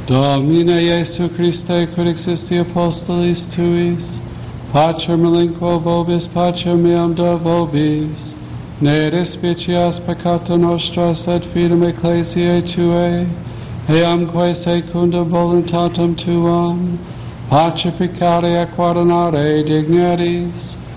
Domine Iesu Christe, quid existi apostolis tuis, Pacer melinquo vobis, pacer meam do vobis, ne respicias peccata nostra, sed fidem ecclesiae Tuae, eamque secundum voluntatem Tuam, pacificare et guardonare digneris,